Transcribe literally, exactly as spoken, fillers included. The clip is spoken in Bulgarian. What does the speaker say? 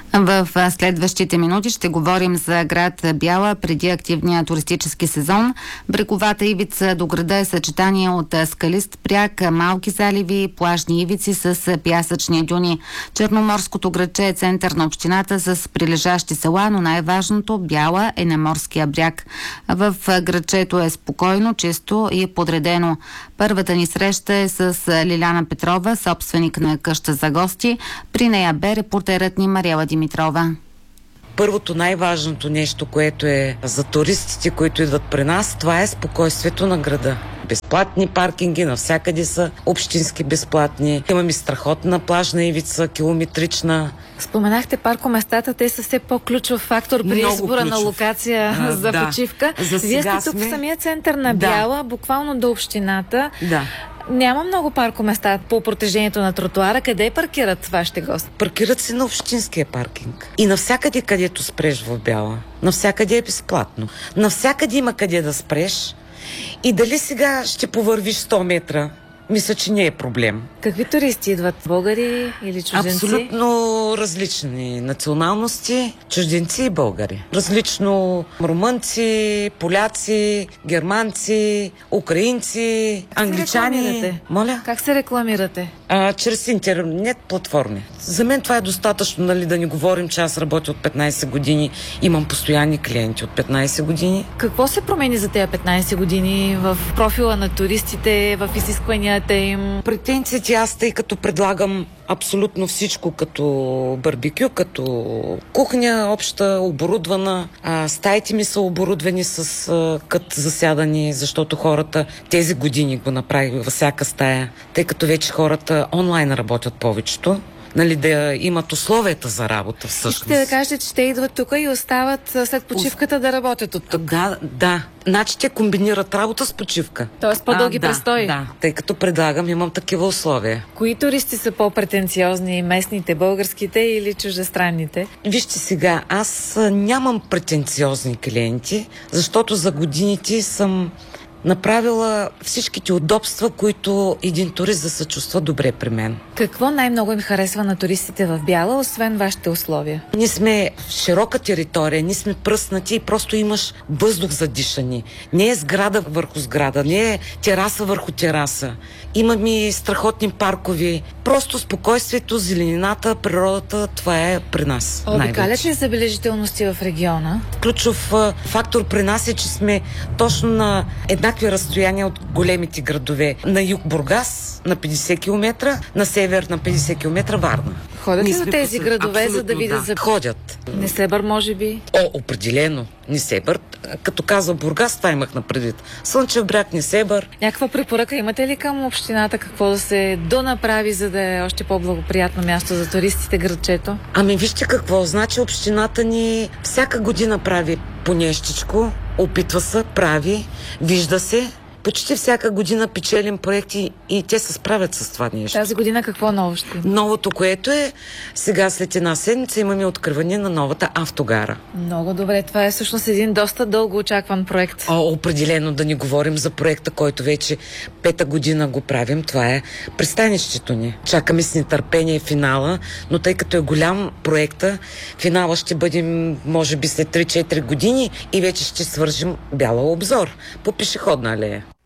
В следващите минути ще говорим за град Бяла преди активния туристически сезон. Бреговата ивица до града е съчетание от скалист бряг, малки заливи, плажни ивици с пясъчни дюни. Черноморското градче е център на общината с прилежащи села, но най-важното Бяла е на морския бряг. В градчето е спокойно, чисто и подредено. Първата ни среща е с Лиляна Петрова, собственик на къща за гости. При нея бе репортерът ни Мариела Димитрова. Първото най-важното нещо, което е за туристите, които идват при нас, това е спокойствието на града. Безплатни паркинги, навсякъде са общински безплатни. Имаме страхотна плажна ивица, километрична. Споменахте паркоместата, те са все по-ключов фактор при Много избора ключов. на локация а, за да. почивка. За Вие сте тук сме... в самия център на Бяла, да. Буквално до общината. Да. Няма много паркоместа по протежението на тротуара. Къде паркират вашите гости? Паркират се на общинския паркинг. И навсякъде, където спреш в Бяла, навсякъде е безплатно. Навсякъде има къде да спреш. И дали сега ще повървиш сто метра, мисля, че не е проблем. Какви туристи идват? Българи или чужденци? Абсолютно различни националности, чужденци и българи. Различно румънци, поляци, германци, украинци, как англичани. Се Моля? Как се рекламирате? А, чрез интернет платформи. За мен това е достатъчно, нали, да не говорим, че аз работя от петнайсет години, имам постоянни клиенти от петнайсет години. Какво се промени за тези петнайсет години в профила на туристите, в изискванията им? Претенциите аз, тъй като предлагам абсолютно всичко, като барбекю, като кухня, обща, оборудвана. А, стаите ми са оборудвани с а, кът засядани, защото хората тези години го направих във всяка стая, тъй като вече хората онлайн работят повечето. Нали, да имат условията за работа всъщност. Ще да кажете, че те идват тук и остават след почивката да работят от тук. Да, да. Значи те комбинират работа с почивка. Тоест по-дълги а, да, престои. Да, тъй като предлагам, имам такива условия. Кои туристи са по-претенциозни? Местните, българските или чуждестранните? Вижте сега, аз нямам претенциозни клиенти, защото за годините съм направила всичките удобства, които един турист да се чувства добре при мен. Какво най-много им харесва на туристите в Бяла, освен вашите условия? Ние сме в широка територия, ние сме пръснати и просто имаш въздух за дишане. Не е сграда върху сграда, не е тераса върху тераса. Имаме страхотни паркови. Просто спокойствието, зеленината, природата, това е при нас. Обикалят ли забележителности в региона? Ключов фактор при нас е, че сме точно на еднакви разстояния от големите градове. На юг Бургас на петдесет километра, на север на петдесет километра Варна. Ходят ли в тези градове, за да видят? Да. За... Ходят. Несебър, може би? О, определено. Несебър. Като казва Бургас, това имах на предвид. Слънчев бряг, Несебър. Някаква препоръка имате ли към общината, какво да се донаправи, за да е още по-благоприятно място за туристите градчето? Ами вижте какво. Значи общината ни всяка година прави по нещичко, опитва се, прави, вижда се. Почти всяка година печелим проекти и те се справят с това нещо. Тази година какво ново ще? Новото, което е, сега след една седмица имаме откриване на новата автогара. Много добре. Това е всъщност един доста дълго очакван проект. О, определено да не говорим за проекта, който вече пета година го правим. Това е пристанището ни. Чакаме с нетърпение финала, но тъй като е голям проекта, финала ще бъдем, може би, след три-четири години и вече ще свържим Бяла обзор по пешеходна алея.